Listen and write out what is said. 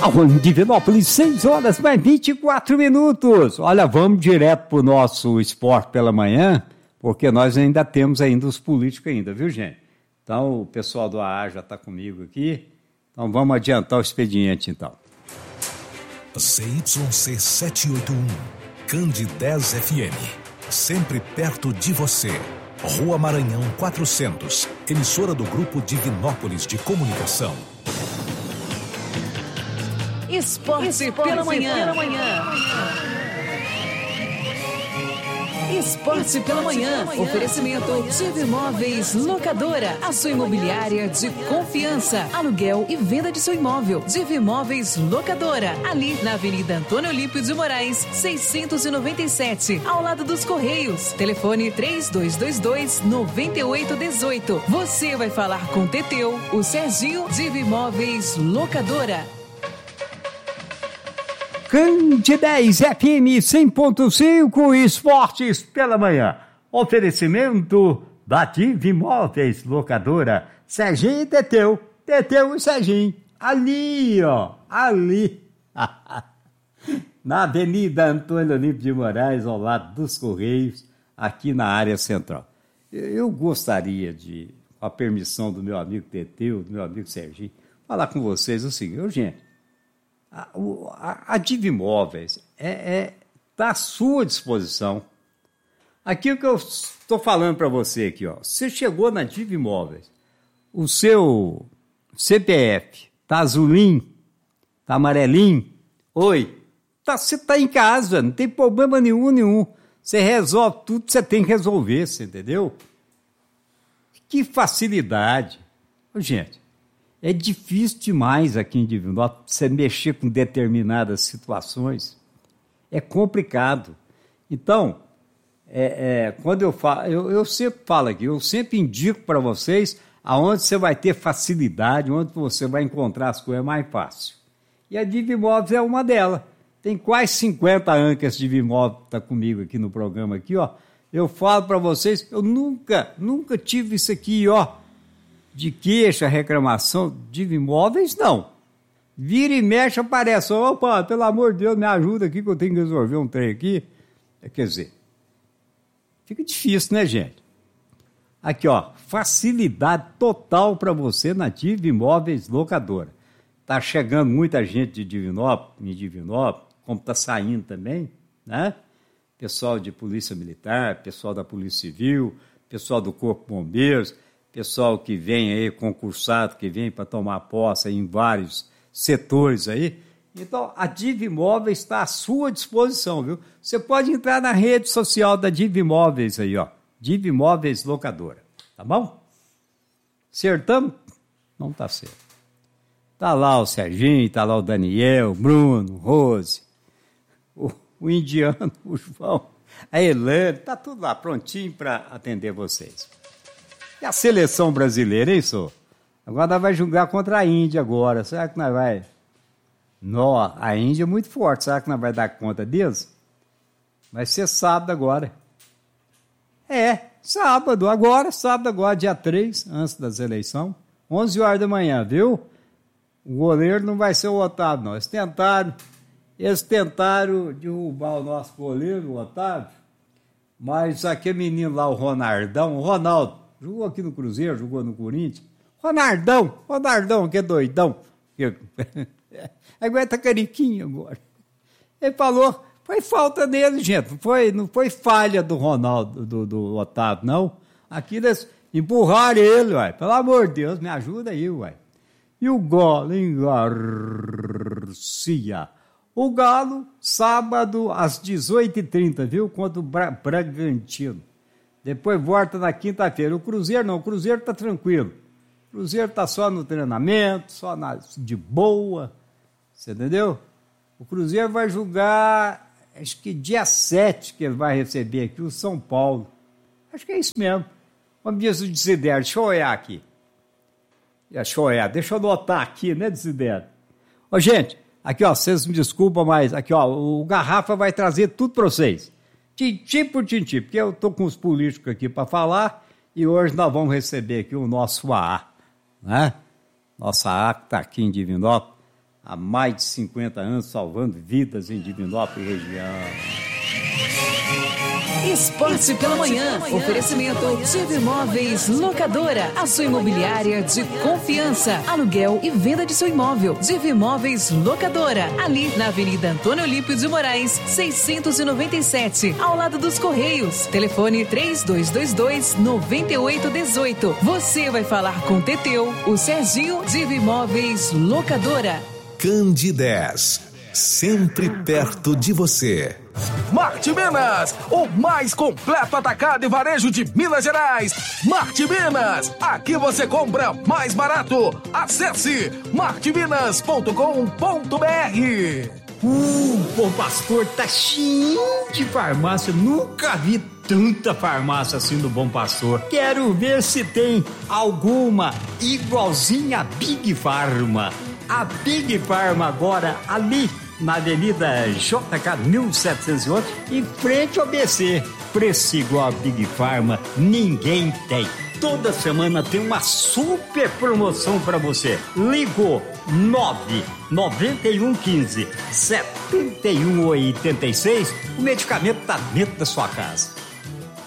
Em Divinópolis, 6 horas mais 24 minutos. Olha, vamos direto pro nosso esporte pela manhã, porque nós ainda temos os políticos ainda, viu, gente? Então, o pessoal do AA já está comigo aqui. Então, vamos adiantar o expediente, então. CYC 781, Candidez FM, sempre perto de você. Rua Maranhão 400, emissora do Grupo Divinópolis de Comunicação. Esporte pela manhã. Esporte pela manhã. Oferecimento Divimóveis Locadora. A sua imobiliária de confiança. Aluguel e venda de seu imóvel. Divimóveis Locadora. Ali na Avenida Antônio Olímpio de Moraes, 697. Ao lado dos Correios. Telefone 3222-9818. Você vai falar com o Teteu, o Serginho. Divimóveis Locadora. Candidez FM 100.5 Esportes pela manhã. Oferecimento da Divimóveis Locadora. Serginho e Teteu. Teteu e Serginho. Ali, ó. Ali. Na Avenida Antônio Olímpio de Moraes, ao lado dos Correios, aqui na área central. Eu gostaria de, com a permissão do meu amigo Teteu, do meu amigo Serginho, falar com vocês o seguinte, gente. A Divimóveis está à sua disposição. Aquilo que eu estou falando para você aqui, ó. Você chegou na Divimóveis, o seu CPF está azulinho, está amarelinho, você está em casa, não tem problema nenhum. Você resolve tudo que você tem que resolver, você entendeu? Que facilidade. Gente, é difícil demais aqui em Divinópolis você mexer com determinadas situações. É complicado. Então, quando eu falo, eu sempre falo aqui, eu sempre indico para vocês aonde você vai ter facilidade, onde você vai encontrar as coisas mais fácil. E a Divimóveis é uma delas. Tem quase 50 anos que esse Divimóveis está comigo aqui no programa. Aqui, ó. Eu falo para vocês, eu nunca tive isso aqui, ó. De queixa, reclamação, Divimóveis, não. Vira e mexe, aparece. Opa, pelo amor de Deus, me ajuda aqui que eu tenho que resolver um trem aqui. Quer dizer, fica difícil, né, gente? Aqui, ó, facilidade total para você na Divimóveis Locadora. Tá chegando muita gente de Divinópolis, como tá saindo também, né? Pessoal de Polícia Militar, pessoal da Polícia Civil, pessoal do Corpo de Bombeiros, pessoal que vem aí, concursado, que vem para tomar posse em vários setores aí. Então, a Divimóveis está à sua disposição, viu? Você pode entrar na rede social da Divimóveis aí, ó. Divimóveis Locadora. Tá bom? Acertamos? Não tá certo. Tá lá o Serginho, tá lá o Daniel, o Bruno, o Rose, o indiano, o João, a Elane, tá tudo lá prontinho para atender vocês. E a seleção brasileira, hein, senhor? Agora nós vamos jogar contra a Índia agora. Será que nós vai... Não, a Índia é muito forte. Será que nós vamos dar conta deles? Vai ser sábado agora. Sábado agora, dia 3, antes das eleições. 11 horas da manhã, viu? O goleiro não vai ser o Otávio, não. Eles tentaram derrubar o nosso goleiro, o Otávio, mas aquele menino lá, o Ronaldo, jogou aqui no Cruzeiro, jogou no Corinthians. Ronaldão, que é doidão. Agora tá cariquinho agora. Ele falou, foi falta dele, gente. Não foi falha do Ronaldo, do Otávio, não. Aqui eles empurraram ele, uai. Pelo amor de Deus, me ajuda aí, uai. E o Galo, hein, Garcia? O Galo, sábado, às 18h30, viu? Contra o Bragantino. Depois volta na quinta-feira. O Cruzeiro não, o Cruzeiro está tranquilo. O Cruzeiro está só no treinamento, de boa. Você entendeu? O Cruzeiro vai jogar, acho que dia 7 que ele vai receber aqui, o São Paulo. Acho que é isso mesmo. Vamos dizer o Desidério, deixa eu olhar aqui. Deixa eu anotar aqui, né, Desidério? Ô, gente, aqui, ó, vocês me desculpam, mas aqui, ó, o Garrafa vai trazer tudo para vocês. Tintim por tintim, porque eu estou com os políticos aqui para falar e hoje nós vamos receber aqui o nosso AA, né? Nossa AA que está aqui em Divinópolis, há mais de 50 anos, salvando vidas em Divinópolis e região. Esporte pela manhã. Oferecimento Tive Imóveis Locadora, a sua imobiliária de confiança. Aluguel e venda de seu imóvel. Tive Imóveis Locadora, ali na Avenida Antônio Olímpio de Moraes, 697, ao lado dos Correios. Telefone 3222-9818. Você vai falar com o Teteu, o Serginho. Tive Imóveis Locadora. Candidez, sempre perto de você. Marte Minas, o mais completo atacado e varejo de Minas Gerais. Marte Minas, aqui você compra mais barato. Acesse marteminas.com.br. Bom Pastor tá cheio de farmácia, nunca vi tanta farmácia assim do Bom Pastor. Quero ver se tem alguma igualzinha a Big Pharma. A Big Pharma agora ali na Avenida JK 1708, em frente ao BC. Preço igual a Big Pharma, ninguém tem. Toda semana tem uma super promoção para você. Ligou 99115 7186. O medicamento tá dentro da sua casa.